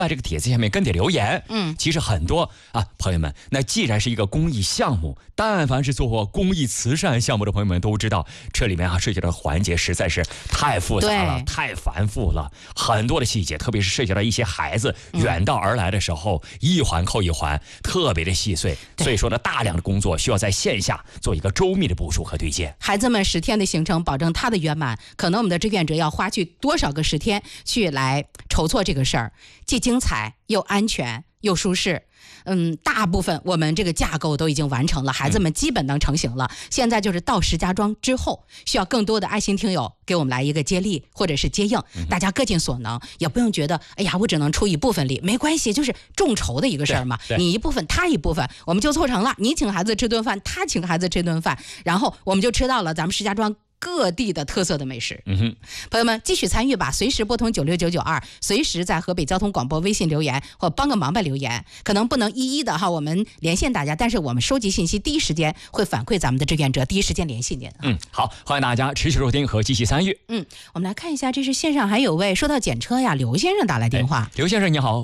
在这个帖子下面跟帖留言。其实很多朋友们，那既然是一个公益项目，但凡是做过公益慈善项目的朋友们都知道，这里面涉及的环节实在是太复杂了，太繁复了，很多的细节，特别是涉及到一些孩子远道而来的时候，一环扣一环，特别的细碎。所以说呢，大量的工作需要在线下做一个周密的部署和对接。 孩子们10天的行程，保证他的圆满，可能我们的志愿者要花去多少个10天去来筹措这个事儿，既精彩又安全又舒适。大部分我们这个架构都已经完成了，孩子们基本能成型了。现在就是到石家庄之后，需要更多的爱心听友给我们来一个接力或者是接应，大家各尽所能，也不用觉得哎呀我只能出一部分力，没关系，就是众筹的一个事儿嘛，你一部分他一部分，我们就凑成了，你请孩子吃顿饭，他请孩子吃顿饭，然后我们就吃到了咱们石家庄各地的特色的美食。朋友们继续参与吧，随时拨通96992，随时在河北交通广播微信留言或帮个忙吧留言，可能不能一一的我们连线大家，但是我们收集信息第一时间会反馈咱们的志愿者，第一时间联系您。 好，欢迎大家持续收听和积极参与。 我们来看一下，这是线上还有位说到检车呀，刘先生打来电话。 刘先生你好。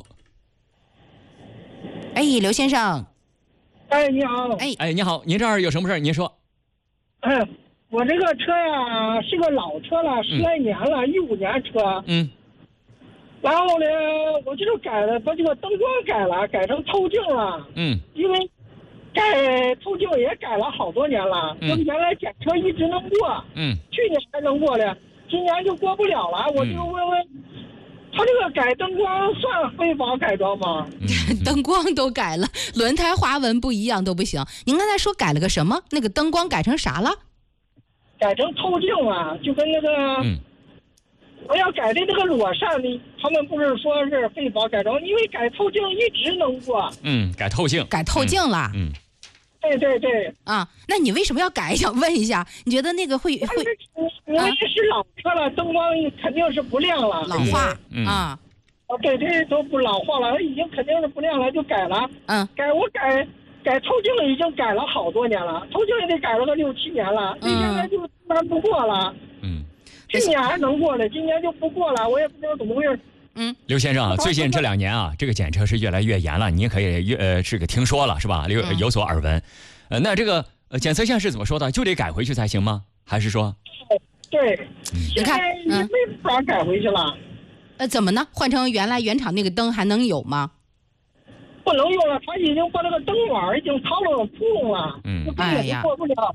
刘先生。 你好。 你好，您这儿有什么事儿您说。 我这个车呀是个老车了，10来年了，15年车。然后呢，我就是改了，把这个灯光改了，改成透镜了。因为改透镜也改了好多年了，就原来检车一直能过。去年还能过的，今年就过不了了。我就问问，他这个改灯光算非法改装吗？ 灯光都改了，轮胎花纹不一样都不行。您刚才说改了个什么？那个灯光改成啥了？ 改成透镜了，就跟那个，我要改的那个裸扇的，他们不是说是非法改装，因为改透镜一直能过。 改透镜了。 对。 那你为什么要改？想问一下，你觉得那个会？因为是老车了，灯光肯定是不亮了， 老化对，都不老化了，已经肯定是不亮了，就改了。改透镜已经改了好多年了，透镜也得改了个6、7年了，现在就突然不过了。去年还能过呢，今年就不过了，我也不知道怎么回事。 刘先生最近这2年这个检测是越来越严了，你也可以这个听说了是吧？有所耳闻。那这个检测线是怎么说的？就得改回去才行吗？还是说？ 对， 你看也没法改回去了。 怎么呢？换成原厂那个灯还能有吗？ 不能用了，他已经把那个灯管已经掏了窟窿了，就根本就过不了。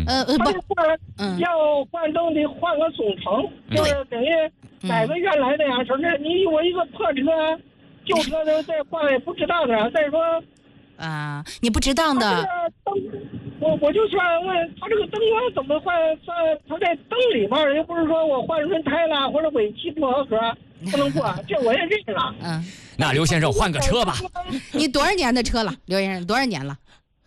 要换灯得换个总成，就是等于改个原来那样式的。你我一个破车、旧车都再换也不值当的。再说你不值当的。 我就算问他这个灯光怎么换？算他在灯里面，又不是说我换轮胎了或者尾气不合格不能过，这我也认识了。 那刘先生换个车吧。 你多少年的车了？刘先生多少年了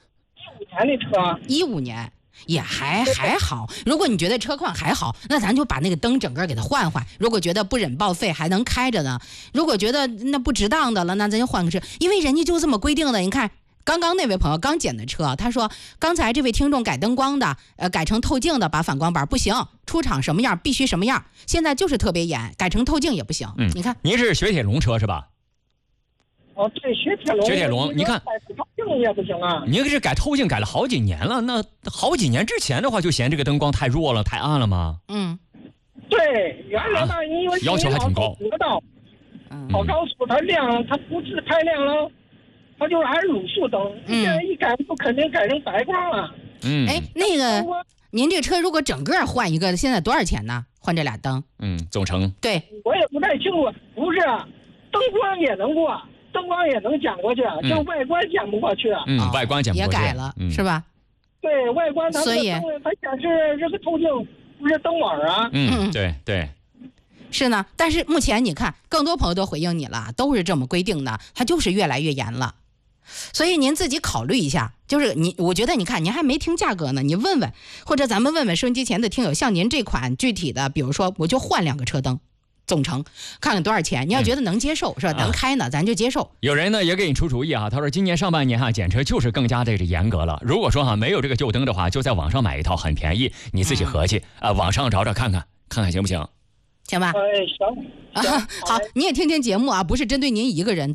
？15年的车。 15年也还好。如果你觉得车况还好，那咱就把那个灯整个给它换换。如果觉得不忍报废还能开着呢，如果觉得那不值当的了，那咱就换个车，因为人家就这么规定的。你看刚刚那位朋友刚捡的车，他说刚才这位听众改灯光的，改成透镜的，把反光板不行，出厂什么样必须什么样，现在就是特别严，改成透镜也不行。你看您是雪铁龙车是吧？ 对，雪铁龙， 你看改透镜也不行啊。 您这是改透镜改了好几年了，那好几年之前的话就嫌这个灯光太弱了太暗了吗？ 对，原来吧，因为要求还挺高， 跑高速它亮，它不是太亮了，它就是还是卤素灯。现在一改不肯定改成白光了。 那个您这车如果整个换一个，现在多少钱呢？换这俩灯？ 总成。 对，我也不太清楚，不是灯光也能过。灯光也能剪过去，就外观剪不过去。 外观剪不过去也改了，是吧？ 对外观它显示这个透镜不是灯网啊。 对， 是呢。但是目前你看，更多朋友都回应你了，都是这么规定的，它就是越来越严了。所以您自己考虑一下，就是我觉得你看您还没听价格呢，你问问，或者咱们问问收音机前的听友，像您这款具体的，比如说我就换2个车灯。总成看看多少钱，你要觉得能接受是吧？能开呢，咱就接受。 有人呢也给你出主意他说今年上半年检车就是更加这个严格了。如果说没有这个旧灯的话，就在网上买一套很便宜，你自己合计网上找找看看行不行？ 行吧？ 行。 好，你也听听节目啊，不是针对您一个人。